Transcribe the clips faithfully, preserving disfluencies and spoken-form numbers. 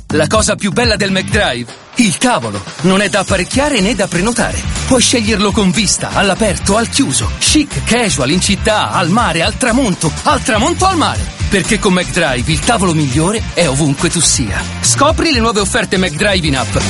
La cosa più bella del McDrive? Il tavolo. Non è da apparecchiare né da prenotare. Puoi sceglierlo con vista, all'aperto, al chiuso. Chic, casual, in città, al mare, al tramonto, al tramonto al mare. Perché con McDrive il tavolo migliore è ovunque tu sia. Scopri le nuove offerte McDrive in app.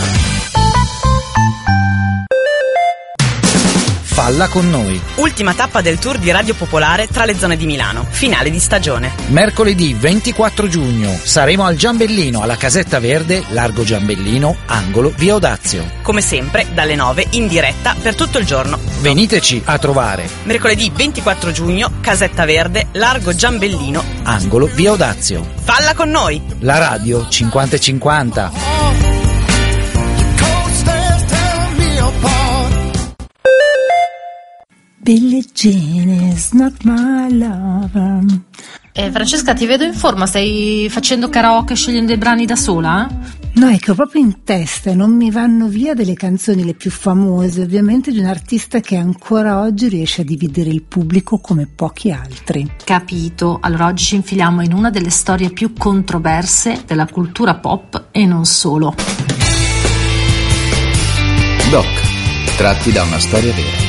Falla con noi. Ultima tappa del tour di Radio Popolare tra le zone di Milano. Finale di stagione. Mercoledì ventiquattro giugno saremo al Giambellino, alla Casetta Verde, Largo Giambellino, angolo via Odazio. Come sempre, dalle nove in diretta per tutto il giorno. Veniteci a trovare. Mercoledì ventiquattro giugno, Casetta Verde, Largo Giambellino, angolo via Odazio. Falla con noi. La radio cinquanta e cinquanta. Billie Jean is not my lover. Eh, Francesca, ti vedo in forma, stai facendo karaoke scegliendo i brani da sola? No, è che ho proprio in testa, non mi vanno via delle canzoni le più famose, ovviamente di un artista che ancora oggi riesce a dividere il pubblico come pochi altri. Capito, allora oggi ci infiliamo in una delle storie più controverse della cultura pop e non solo. Doc, tratti da una storia vera.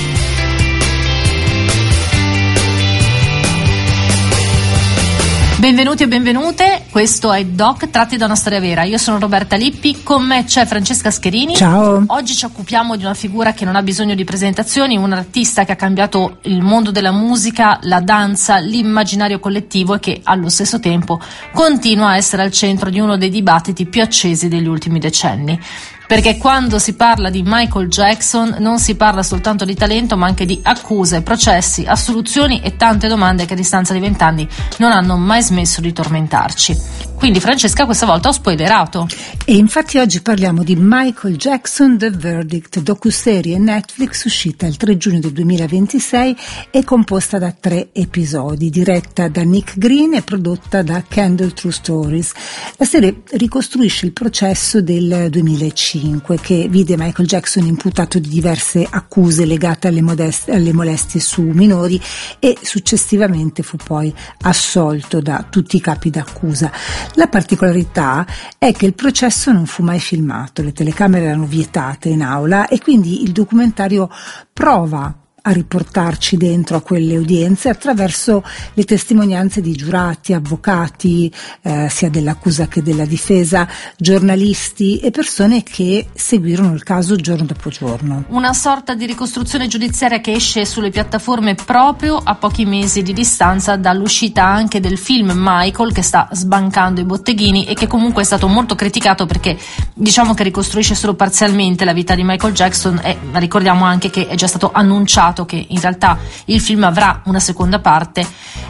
Benvenuti e benvenute, questo è Doc, tratti da una storia vera. Io sono Roberta Lippi, con me c'è Francesca Scherini. Ciao. Oggi ci occupiamo di una figura che non ha bisogno di presentazioni, un artista che ha cambiato il mondo della musica, la danza, l'immaginario collettivo e che allo stesso tempo continua a essere al centro di uno dei dibattiti più accesi degli ultimi decenni. Perché quando si parla di Michael Jackson non si parla soltanto di talento, ma anche di accuse, processi, assoluzioni e tante domande che a distanza di vent'anni non hanno mai smesso di tormentarci. Quindi Francesca questa volta ho spoilerato. E infatti oggi parliamo di Michael Jackson The Verdict, docuserie Netflix uscita il tre giugno del duemilaventisei e composta da tre episodi, diretta da Nick Green e prodotta da Candle True Stories. La serie ricostruisce il processo del duemilacinque che vide Michael Jackson imputato di diverse accuse legate alle, modest- alle molestie su minori e successivamente fu poi assolto da tutti i capi d'accusa. La particolarità è che il processo non fu mai filmato, le telecamere erano vietate in aula e quindi il documentario prova a riportarci dentro a quelle udienze attraverso le testimonianze di giurati, avvocati, eh, sia dell'accusa che della difesa, giornalisti e persone che seguirono il caso giorno dopo giorno. Una sorta di ricostruzione giudiziaria che esce sulle piattaforme proprio a pochi mesi di distanza dall'uscita anche del film Michael, che sta sbancando i botteghini e che comunque è stato molto criticato perché diciamo che ricostruisce solo parzialmente la vita di Michael Jackson e ricordiamo anche che è già stato annunciato che in realtà il film avrà una seconda parte,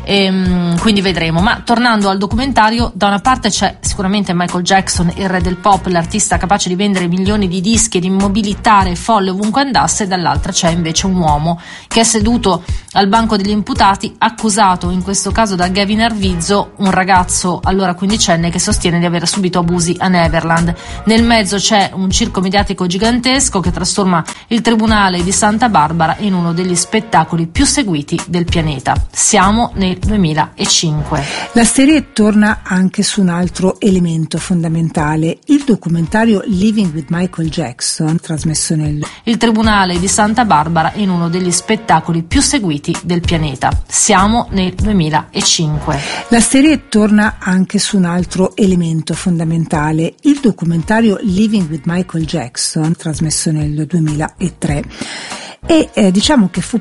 ehm, quindi vedremo. Ma tornando al documentario, da una parte c'è sicuramente Michael Jackson, il re del pop, l'artista capace di vendere milioni di dischi e di mobilitare folle ovunque andasse, dall'altra c'è invece un uomo che è seduto al banco degli imputati, accusato in questo caso da Gavin Arvizo, un ragazzo allora quindicenne che sostiene di aver subito abusi a Neverland. Nel mezzo c'è un circo mediatico gigantesco che trasforma il tribunale di Santa Barbara in uno degli spettacoli più seguiti del pianeta. Siamo nel duemilacinque. La serie torna anche su un altro elemento fondamentale, il documentario Living with Michael Jackson, trasmesso nel il tribunale di Santa Barbara in uno degli spettacoli più seguiti del pianeta. Siamo nel duemilacinque. La serie torna anche su un altro elemento fondamentale, il documentario Living with Michael Jackson, trasmesso nel duemilatré. E eh, diciamo che fu